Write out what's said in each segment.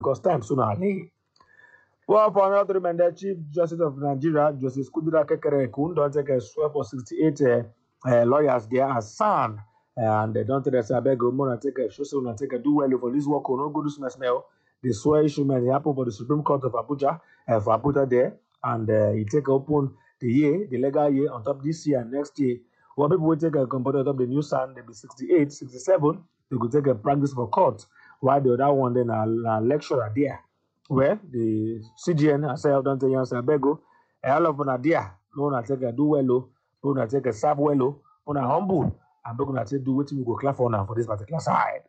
because time soon are late. Well, for another reminder, Chief Justice of Nigeria, Justice Kudura Kekere-Ekun, don't take a swear for 68 lawyers there as son. And they don't take a sabego, more take a show, take a do well for this work, no good smell. The swear issue may happen for the Supreme Court of Abuja, for Abuja there, and he take open the legal year on top this year and next year. Well, people will take a component on top the new son, they be 68, 67, they could take a practice for court, while the other one then a lecturer there. Well, the CGN herself don't tell you answer bego. All of them are there. No one take a do well, no one take a serve well, no one humble, and we're gonna take do what we go clap for now for this particular side.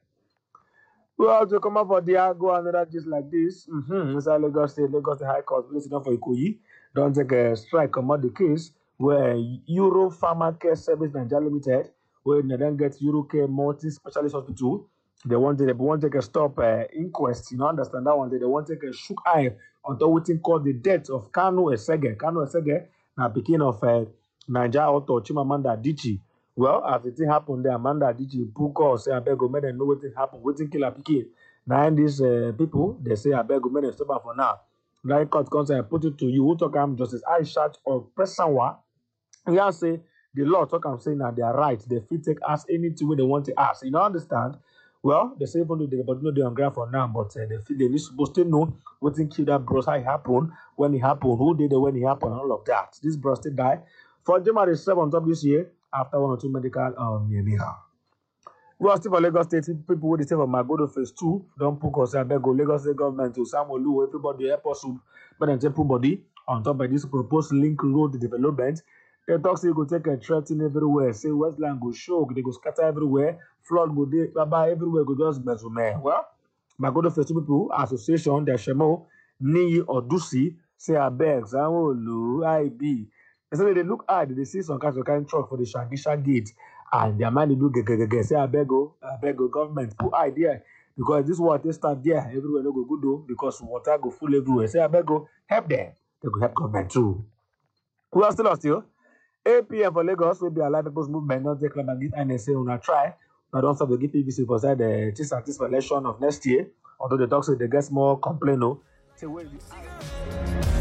Well, to come up for there, go another just like this. Inside Lagos State High Court, place enough for Ikoyi. Don't take a strike, come out the case where Euro Pharma Care Service Nigeria Limited, where they don't get Eurocare Multi Specialist Hospital. They want to take a stop inquest. You know, understand that one? They want to take a shook eye on what thing called the death of Kanu Esege. Kanu Esege, now beginning of Nigeria author Chimamanda Adichie. Well, as the thing happened there, Amanda Adichie book us say I beg go make them know what thing happened. What thing kill her pikin. Now these people they say I beg go make them stop her for now. Like court concern, I put it to you. Who talk am Justice Aishat or Presanwa? We say the law talk am saying that they are right. They fit take ask anything they want to ask. You know understand? Well, they say even though they but no they on ground for now, but they supposed to know what thing kill that bros, how it happened, when it happened, who did it when it happened, and all of that. This bros still die for January 7 on top this year after 1 or 2 medical anyhow. We are still for Lagos State people with the state of Magodo phase 2 don't put us and go Lagos State government to Samuel Lu, everybody help us but then temple body on top of this proposed link road development. They talk say you go take a threatening everywhere. Say Westland go show, they go scatter everywhere. Flood go dey, baba everywhere go just bezume. Well, Magodo Phase 2 people association, the Shemo, Niyi Odusi, say abeg, Sanwo-Olu, IB. They say they look hard, they see some kind truck for the Shangisha gate, and their mind they do get. Say abeg go, government put idea because this water start there, everywhere no go good though because water go full everywhere. Say abeg go help them, they go help government too. We are still. APM for Lagos will be a lot of people's movement, not take club and get NSA on a try. But don't stop to give PVC for side the TIS for election of next year. Although the talk say they get more complaint.